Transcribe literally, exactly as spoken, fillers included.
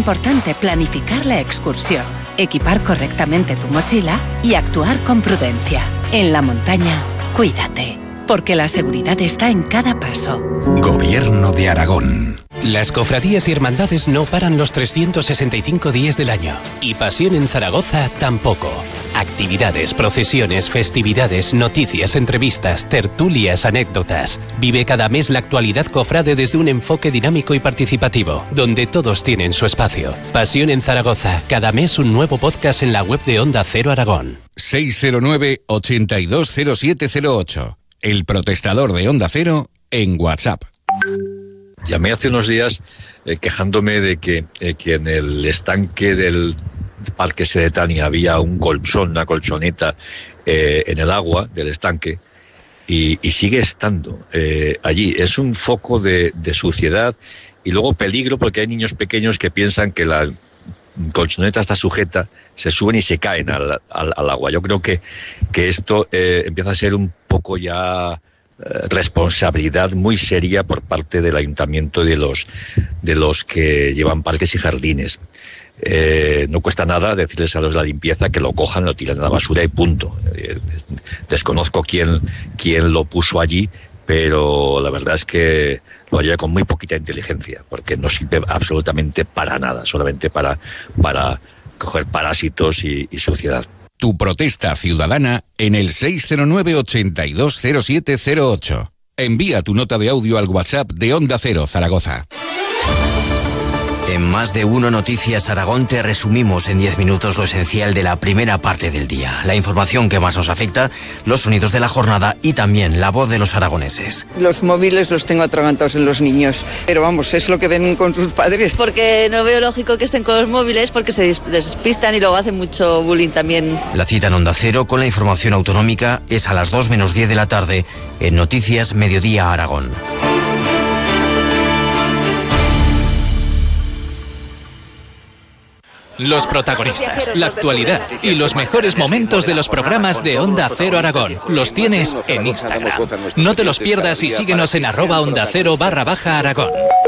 importante planificar la excursión, equipar correctamente tu mochila y actuar con prudencia. En la montaña, cuídate, porque la seguridad está en cada paso. Gobierno de Aragón. Las cofradías y hermandades no paran los trescientos sesenta y cinco días del año. Y Pasión en Zaragoza tampoco. Actividades, procesiones, festividades, noticias, entrevistas, tertulias, anécdotas. Vive cada mes la actualidad cofrade desde un enfoque dinámico y participativo, donde todos tienen su espacio. Pasión en Zaragoza. Cada mes un nuevo podcast en la web de Onda Cero Aragón. seis cero nueve, ochenta y dos cero siete cero ocho. El protestador de Onda Cero en WhatsApp. Llamé hace unos días eh, quejándome de que, eh, que en el estanque del Parque Sedetania había un colchón, una colchoneta eh, en el agua del estanque y, y sigue estando eh, allí. Es un foco de, de suciedad y luego peligro porque hay niños pequeños que piensan que la colchoneta está sujeta, se suben y se caen al, al, al agua. Yo creo que, que esto eh, empieza a ser un poco ya responsabilidad muy seria por parte del ayuntamiento y de los, de los que llevan parques y jardines. Eh, no cuesta nada decirles a los de la limpieza que lo cojan, lo tiren a la basura y punto. Eh, desconozco quién, quién lo puso allí, pero la verdad es que lo haría con muy poquita inteligencia, porque no sirve absolutamente para nada, solamente para, para coger parásitos y, y suciedad. Tu protesta ciudadana en el seis cero nueve, ochenta y dos cero siete cero ocho. Envía tu nota de audio al WhatsApp de Onda Cero Zaragoza. En Más de Uno Noticias Aragón te resumimos en diez minutos lo esencial de la primera parte del día. La información que más nos afecta, los sonidos de la jornada y también la voz de los aragoneses. Los móviles los tengo atragantados en los niños, pero vamos, es lo que ven con sus padres. Porque no veo lógico que estén con los móviles porque se despistan y luego hacen mucho bullying también. La cita en Onda Cero con la información autonómica es a las dos menos diez de la tarde en Noticias Mediodía Aragón. Los protagonistas, la actualidad y los mejores momentos de los programas de Onda Cero Aragón los tienes en Instagram. No te los pierdas y síguenos en arroba Onda Cero barra baja Aragón.